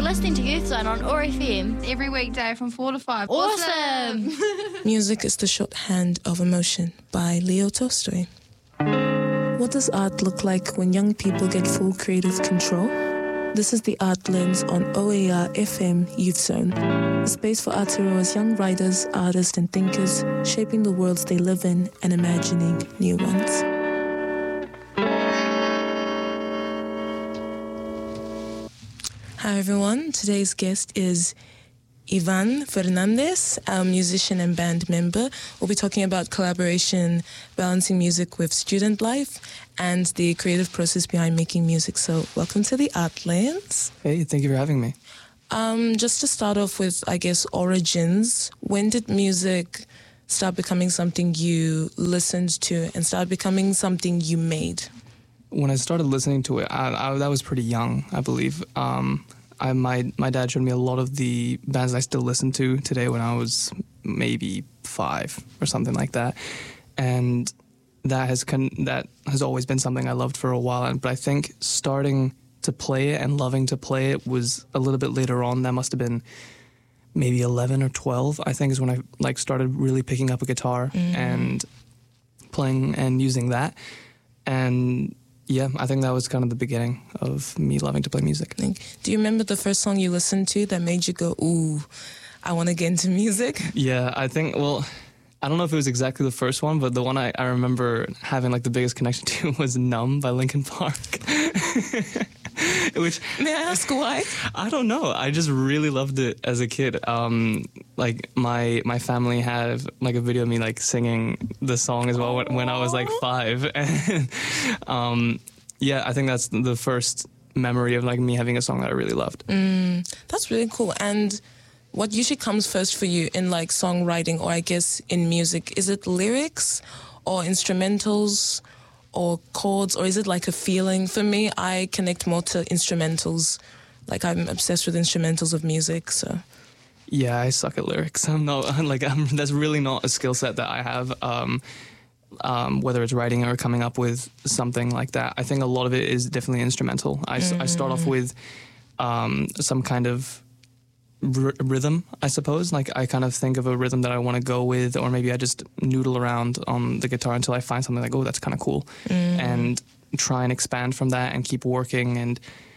listening to Youth Zone on OAR FM. Every weekday from 4 to 5. Awesome! Music is the shorthand of emotion by Leo Tolstoy. What does art look like when young people get full creative control? This is the Art Lens on OAR FM Youth Zone, a space for Aotearoa's young writers, artists and thinkers, shaping the worlds they live in and imagining new ones. Hi everyone, today's guest is Ivan Fernandez, a musician and band member. We'll be talking about collaboration, balancing music with student life, and the creative process behind making music. So welcome to the Art Lens. Hey, thank you for having me. Just to start off with, I guess, origins. When did music start becoming something you listened to and start becoming something you made? When I started listening to it, I was pretty young, I believe. My dad showed me a lot of the bands I still listen to today when I was maybe 5 or something like that, and that has always been something I loved for a while. But I think starting to play it and loving to play it was a little bit later on. That must have been maybe 11 or 12. I think is when I started really picking up a guitar and playing and using that. And yeah, I think that was kind of the beginning of me loving to play music. Do you remember the first song you listened to that made you go, ooh, I want to get into music? Yeah, I think, well, I don't know if it was exactly the first one, but the one I remember having like the biggest connection to was Numb by Linkin Park. Which, may I ask why? I don't know. I just really loved it as a kid. Like my family had like a video of me like singing the song as well when I was like 5. And yeah, I think that's the first memory of like me having a song that I really loved. That's really cool. And what usually comes first for you in like songwriting, or I guess in music? Is it lyrics or instrumentals or chords, or is it like a feeling? For me, I connect more to instrumentals. Like I'm obsessed with instrumentals of music, so. Yeah, I suck at lyrics. That's really not a skill set that I have, whether it's writing or coming up with something like that. I think a lot of it is definitely instrumental. I start off with some kind of rhythm, I suppose. Like I kind of think of a rhythm that I want to go with, or maybe I just noodle around on the guitar until I find something like, oh, that's kind of cool, and try and expand from that and keep working. And